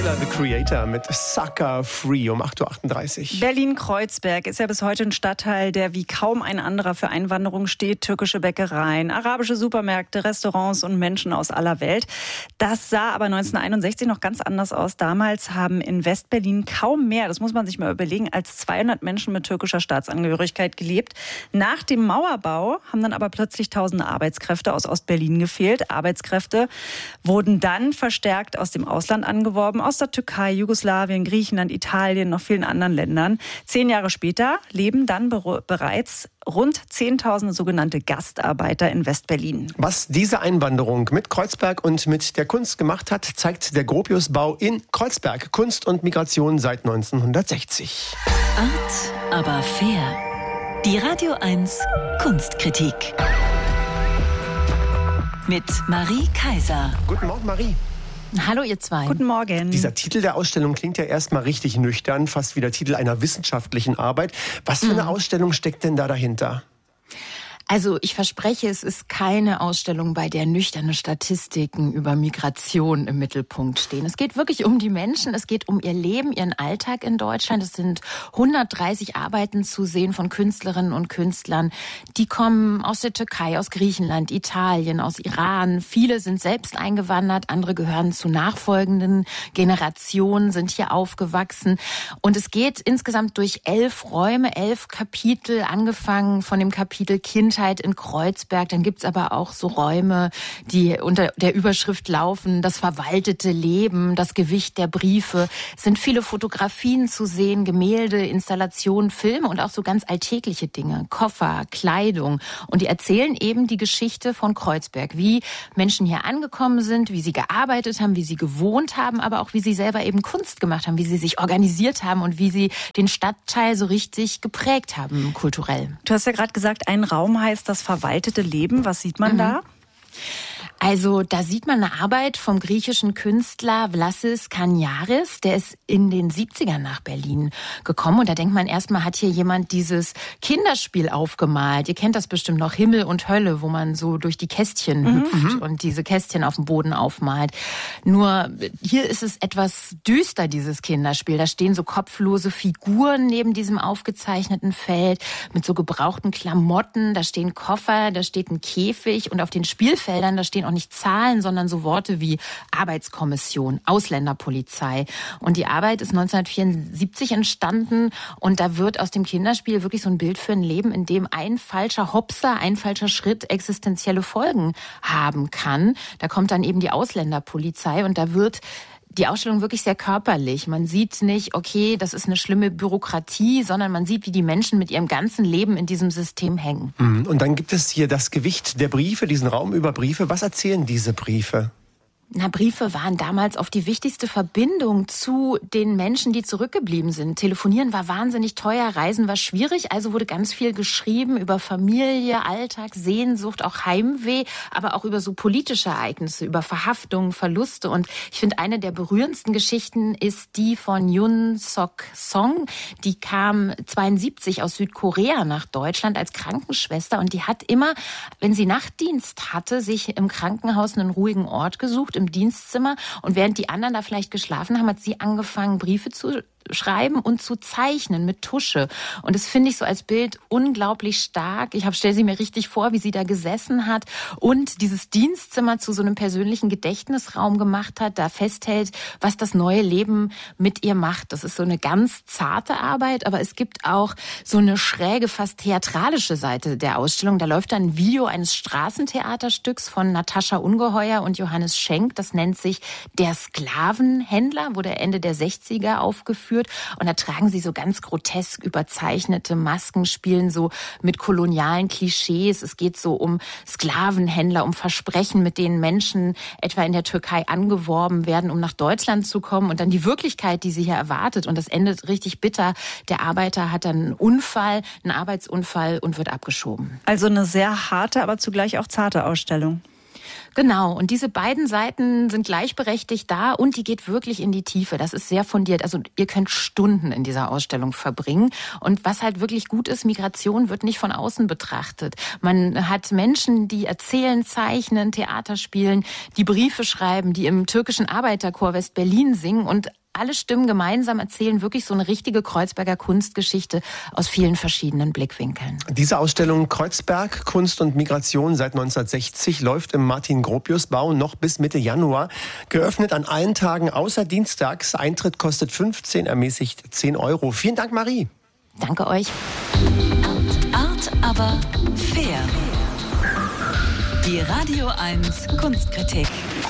The Creator mit Sucker Free um 8.38 Uhr. Berlin-Kreuzberg ist ja bis heute ein Stadtteil, der wie kaum ein anderer für Einwanderung steht. Türkische Bäckereien, arabische Supermärkte, Restaurants und Menschen aus aller Welt. Das sah aber 1961 noch ganz anders aus. Damals haben in West-Berlin kaum mehr, das muss man sich mal überlegen, als 200 Menschen mit türkischer Staatsangehörigkeit gelebt. Nach dem Mauerbau haben dann aber plötzlich tausende Arbeitskräfte aus Ostberlin gefehlt. Arbeitskräfte wurden dann verstärkt aus dem Ausland angeworben, aus der Türkei, Jugoslawien, Griechenland, Italien, noch vielen anderen Ländern. 10 Jahre später leben dann bereits rund 10.000 sogenannte Gastarbeiter in West-Berlin. Was diese Einwanderung mit Kreuzberg und mit der Kunst gemacht hat, zeigt der Gropiusbau in Kreuzberg. Kunst und Migration seit 1960. Art, aber fair. Die Radio 1 Kunstkritik. Mit Marie Kaiser. Guten Morgen, Marie. Hallo ihr zwei. Guten Morgen. Dieser Titel der Ausstellung klingt ja erstmal richtig nüchtern, fast wie der Titel einer wissenschaftlichen Arbeit. Was für eine Ausstellung steckt denn da dahinter? Also ich verspreche, es ist keine Ausstellung, bei der nüchterne Statistiken über Migration im Mittelpunkt stehen. Es geht wirklich um die Menschen, es geht um ihr Leben, ihren Alltag in Deutschland. Es sind 130 Arbeiten zu sehen von Künstlerinnen und Künstlern. Die kommen aus der Türkei, aus Griechenland, Italien, aus Iran. Viele sind selbst eingewandert, andere gehören zu nachfolgenden Generationen, sind hier aufgewachsen. Und es geht insgesamt durch 11 Räume, 11 Kapitel, angefangen von dem Kapitel Kindheit in Kreuzberg. Dann gibt's aber auch so Räume, die unter der Überschrift laufen, das verwaltete Leben, das Gewicht der Briefe. Es sind viele Fotografien zu sehen, Gemälde, Installationen, Filme und auch so ganz alltägliche Dinge, Koffer, Kleidung. Und die erzählen eben die Geschichte von Kreuzberg, wie Menschen hier angekommen sind, wie sie gearbeitet haben, wie sie gewohnt haben, aber auch wie sie selber eben Kunst gemacht haben, wie sie sich organisiert haben und wie sie den Stadtteil so richtig geprägt haben, kulturell. Du hast ja gerade gesagt, ein Raum heißt das verwaltete Leben. Was sieht man da? Also da sieht man eine Arbeit vom griechischen Künstler Vlasis Kaniaris. Der ist in den 70ern nach Berlin gekommen. Und da denkt man erstmal, hat hier jemand dieses Kinderspiel aufgemalt. Ihr kennt das bestimmt noch, Himmel und Hölle, wo man so durch die Kästchen hüpft und diese Kästchen auf dem Boden aufmalt. Nur hier ist es etwas düster, dieses Kinderspiel. Da stehen so kopflose Figuren neben diesem aufgezeichneten Feld mit so gebrauchten Klamotten. Da stehen Koffer, da steht ein Käfig und auf den Spielfeldern, da stehen auch nicht Zahlen, sondern so Worte wie Arbeitskommission, Ausländerpolizei. Und die Arbeit ist 1974 entstanden und da wird aus dem Kinderspiel wirklich so ein Bild für ein Leben, in dem ein falscher Hopser, ein falscher Schritt existenzielle Folgen haben kann. Da kommt dann eben die Ausländerpolizei und da wird die Ausstellung wirklich sehr körperlich. Man sieht nicht, okay, das ist eine schlimme Bürokratie, sondern man sieht, wie die Menschen mit ihrem ganzen Leben in diesem System hängen. Und dann gibt es hier das Gewicht der Briefe, diesen Raum über Briefe. Was erzählen diese Briefe? Na, Briefe waren damals oft die wichtigste Verbindung zu den Menschen, die zurückgeblieben sind. Telefonieren war wahnsinnig teuer, Reisen war schwierig, also wurde ganz viel geschrieben über Familie, Alltag, Sehnsucht, auch Heimweh, aber auch über so politische Ereignisse, über Verhaftungen, Verluste. Und ich finde, eine der berührendsten Geschichten ist die von Yoon Sok Song. Die kam 1972 aus Südkorea nach Deutschland als Krankenschwester und die hat immer, wenn sie Nachtdienst hatte, sich im Krankenhaus einen ruhigen Ort gesucht, im Dienstzimmer, und während die anderen da vielleicht geschlafen haben, hat sie angefangen, Briefe zu schreiben und zu zeichnen mit Tusche. Und das finde ich so als Bild unglaublich stark. Ich stelle sie mir richtig vor, wie sie da gesessen hat und dieses Dienstzimmer zu so einem persönlichen Gedächtnisraum gemacht hat, da festhält, was das neue Leben mit ihr macht. Das ist so eine ganz zarte Arbeit, aber es gibt auch so eine schräge, fast theatralische Seite der Ausstellung. Da läuft dann ein Video eines Straßentheaterstücks von Natascha Ungeheuer und Johannes Schenk. Das nennt sich Der Sklavenhändler, wurde Ende der 60er aufgeführt. Und da tragen sie so ganz grotesk überzeichnete Masken, spielen so mit kolonialen Klischees. Es geht so um Sklavenhändler, um Versprechen, mit denen Menschen etwa in der Türkei angeworben werden, um nach Deutschland zu kommen. Und dann die Wirklichkeit, die sie hier erwartet. Und das endet richtig bitter. Der Arbeiter hat dann einen Unfall, einen Arbeitsunfall und wird abgeschoben. Also eine sehr harte, aber zugleich auch zarte Ausstellung. Genau, und diese beiden Seiten sind gleichberechtigt da und die geht wirklich in die Tiefe. Das ist sehr fundiert. Also ihr könnt Stunden in dieser Ausstellung verbringen. Und was halt wirklich gut ist, Migration wird nicht von außen betrachtet. Man hat Menschen, die erzählen, zeichnen, Theater spielen, die Briefe schreiben, die im türkischen Arbeiterchor West-Berlin singen und alle Stimmen gemeinsam erzählen wirklich so eine richtige Kreuzberger Kunstgeschichte aus vielen verschiedenen Blickwinkeln. Diese Ausstellung Kreuzberg, Kunst und Migration seit 1960 läuft im Martin-Gropius-Bau noch bis Mitte Januar. Geöffnet an allen Tagen außer dienstags. Eintritt kostet 15, ermäßigt 10 Euro. Vielen Dank, Marie. Danke euch. Art, aber fair. Die Radio 1 Kunstkritik.